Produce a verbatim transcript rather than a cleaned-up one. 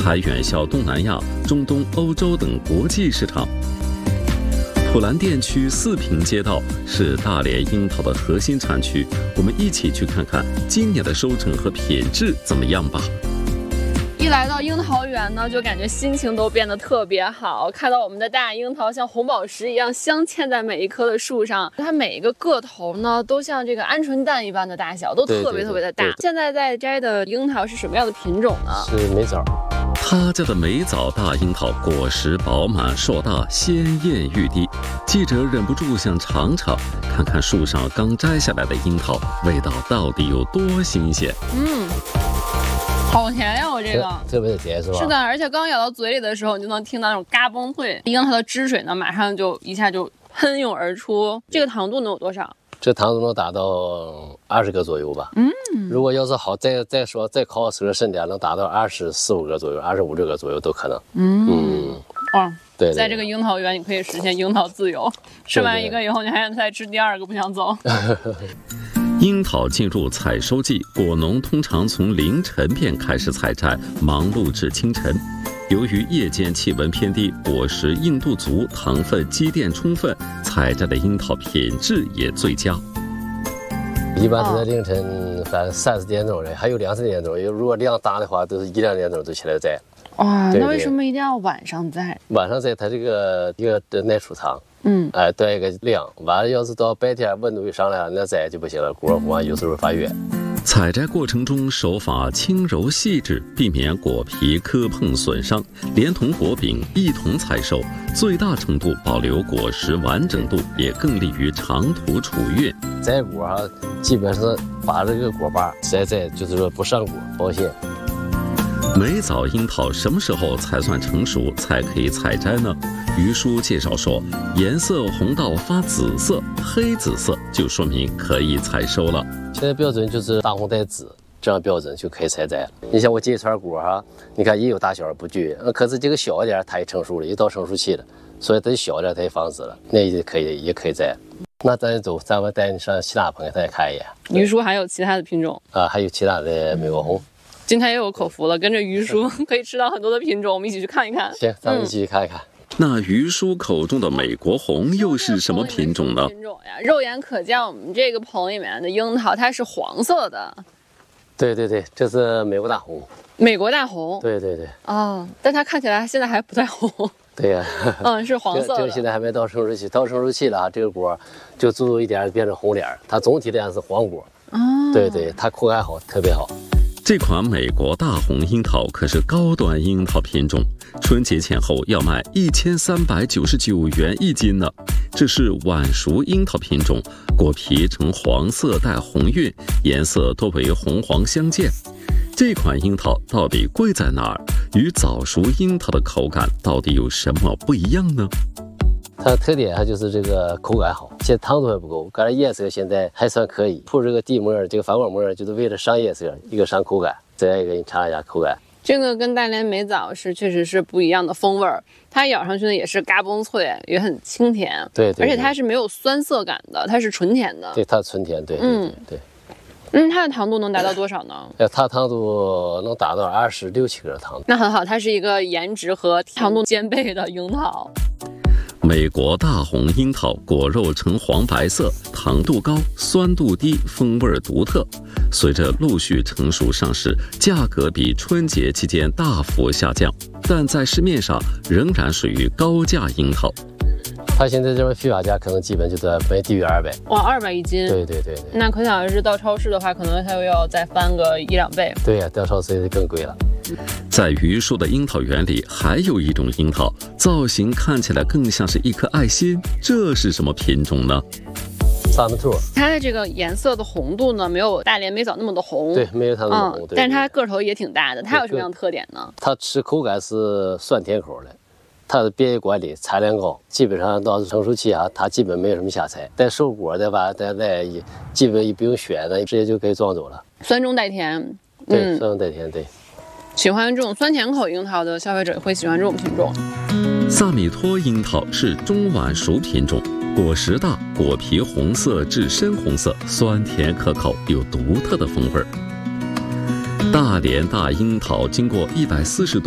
还远销东南亚、中东、欧洲等国际市场。普兰店区四平街道是大连樱桃的核心产区，我们一起去看看今年的收成和品质怎么样吧。 一来到樱桃园呢，就感觉心情都变得特别好。看到我们的大樱桃像红宝石一样镶嵌在每一棵的树上，它每一个个头呢，都像这个鹌鹑蛋一般的大小，都特别特别的大。对对对对，现在在摘的樱桃是什么样的品种呢？ 是梅枣。 他家的梅枣大樱桃果实饱满硕大，鲜艳欲滴。记者忍不住想尝尝，看看树上刚摘下来的樱桃味道到底有多新鲜。 嗯。好甜呀！我这个特别的甜是吧？ 是的，而且刚咬到嘴里的时候，你就能听到那种嘎嘣脆，樱桃的汁水呢，马上就一下就喷涌而出。这个糖度能有多少？ 这糖度能达到二十个左右吧。嗯，如果要是好再再说再烤熟深点，能达到二十四五个左右，二十五六个左右都可能。嗯嗯， 哇， 对， 在这个樱桃园，你可以实现樱桃自由。吃完一个以后，你还想再吃第二个，不想走。 樱桃进入采收季，果农通常从凌晨便开始采摘，忙碌至清晨。由于夜间气温偏低，果实硬度足，糖分积淀充分，采摘的樱桃品质也最佳。 一般都在凌晨，反正三四点钟的，还有两三点钟。如果量大的话，都是一两点钟就起来摘。 哇，那为什么一定要晚上摘？ 晚上摘它这个一个耐储藏。嗯，哎，对一个量，完了要是到白天温度一上来，那摘就不行了，果黄有时候发越。 采摘过程中手法轻柔细致，避免果皮磕碰损伤，连同果柄一同采收，最大程度保留果实完整度，也更利于长途储运。 摘果啊，基本上把这个果把摘摘，就是说不上果，保鲜。 梅枣樱桃什么时候才算成熟，才可以采摘呢？于叔介绍说，颜色红到发紫色、黑紫色，就说明可以采收了。 现在标准就是大红带紫，这样标准就可以采摘了。你像我这一串果哈，你看也有大小不均，可是这个小一点它也成熟了，也到成熟期了，所以它小一点它也放枝了，那也可以也可以摘。那咱走，咱们带你上其他棚给大家看一眼。 于叔还有其他的品种啊，还有其他的美国红。 今天又有口福了，跟着于叔可以吃到很多的品种，我们一起去看一看。 行，咱们一起去看一看。 嗯、那于叔口中的美国红又是什么品种呢？ 品种呀，肉眼可见，我们这个棚里面的樱桃它是黄色的。 对对对，这是美国大红。 美国大红。 对对对。 哦，但它看起来现在还不太红。 对呀、啊， 嗯，是黄色的。 这个现在还没到成熟期，到成熟期了啊，这个果就足一点变成红脸，它总体量是黄果。哦。对对，它口感好，特别好。 这款美国大红樱桃可是高端樱桃品种，春节前后要卖一千三百九十九元一斤呢。这是晚熟樱桃品种，果皮呈黄色带红晕，颜色多为红黄相间。这款樱桃到底贵在哪儿？与早熟樱桃的口感到底有什么不一样呢？ 它的特点它就是这个口感好，现在糖度还不够，感觉颜色现在还算可以。铺这个底膜，这个反光膜就是为了上颜色，一个上口感。再一个，你尝一下口感。 这个跟大连梅枣是确实是不一样的风味儿，它咬上去呢也是嘎嘣脆，也很清甜。 对 对, 对。 而且它是没有酸涩感的，它是纯甜的。 对，它纯甜，对对对对。 嗯，它的糖度能达到多少呢？ 呃，它糖度能达到二十六七个糖度。 那很好，它是一个颜值和糖度兼备的樱桃。 美国大红樱桃果肉呈黄白色，糖度高，酸度低，风味独特。随着陆续成熟上市，价格比春节期间大幅下降，但在市面上仍然属于高价樱桃。 它现在这边批发价可能基本就在没低于二百。 哇，二百一斤！ 对对对对。 那可想而知，到超市的话，可能它又要再翻个一两倍。 对呀、啊，到超市就更贵了。 在榆树的樱桃园里，还有一种樱桃，造型看起来更像是一颗爱心，这是什么品种呢？ 萨门兔。 它的这个颜色的红度呢，没有大连梅枣那么的红。 对，没有它那么红。嗯、 对但是它个头也挺大的，它有什么样的特点呢？ 它吃口感是酸甜口的。它的别野管理，产量高，基本上到成熟期啊，它基本没有什么瑕疵。带熟果的吧，再再基本也不用选的，直接就可以装走了。 酸中带甜， 对，嗯、酸中带甜，对。 喜欢这种酸甜口樱桃的消费者会喜欢这种品种。 萨米托樱桃是中晚熟品种，果实大，果皮红色至深红色，酸甜可口，有独特的风味。大连大樱桃经过一百四十度